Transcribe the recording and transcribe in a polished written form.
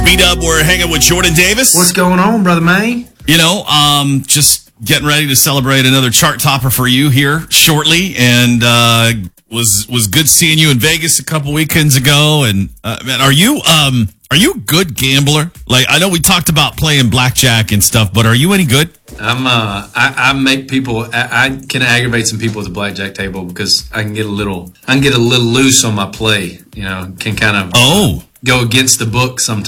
B-Dub, we're hanging with Jordan Davis. What's going on, Brother May? You know, just getting ready to celebrate another chart topper for you here shortly, and was good seeing you in Vegas a couple weekends ago. And man, are you a good gambler? Like, I know we talked about playing blackjack and stuff, but are you any good? I make people. I can aggravate some people at the blackjack table because I can get a little loose on my play. You know, can kind of go against the book sometimes.